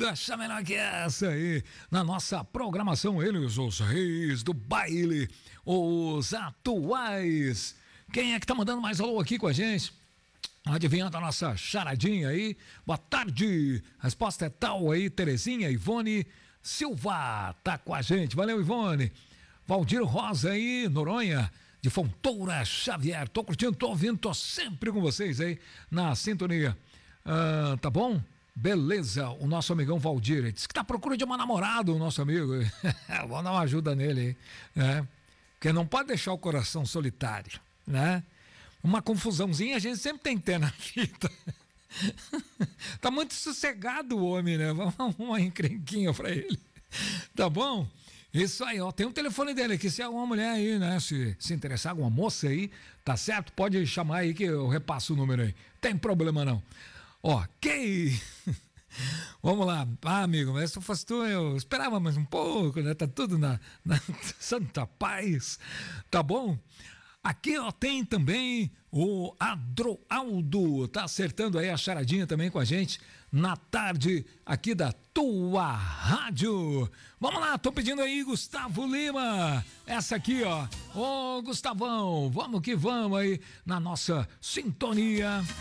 acha melhor que essa aí. Na nossa programação, eles, os reis do baile, os atuais. Quem é que tá mandando mais alô aqui com a gente? Adivinhando a nossa charadinha aí. Boa tarde. A resposta é tal aí, Terezinha Ivone Silva tá com a gente. Valeu, Ivone. Valdir Rosa aí, Noronha, de Fontoura Xavier. Tô curtindo, tô ouvindo, tô sempre com vocês aí na sintonia. Tá bom? Beleza, o nosso amigão Valdir, ele disse que tá à procura de uma namorada, o nosso amigo. Vamos dar uma ajuda nele aí, né? Porque não pode deixar o coração solitário, né? Uma confusãozinha a gente sempre tem que ter na vida. Tá muito sossegado o homem, né? Vamos arrumar uma encrenquinha pra ele. Tá bom? Isso aí, ó. Tem um telefone dele aqui. Se é uma mulher aí, né? Se interessar, alguma moça aí, tá certo? Pode chamar aí que eu repasso o número aí. Tem problema não. Ok. Vamos lá. Amigo, mas se fosse tu, eu esperava mais um pouco, né? Tá tudo na santa paz. Tá bom? Aqui, ó, tem também o Adroaldo, tá acertando aí a charadinha também com a gente na tarde aqui da tua rádio. Vamos lá, tô pedindo aí Gustavo Lima, essa aqui, ó. Ô, Gustavão, vamos que vamos aí na nossa sintonia.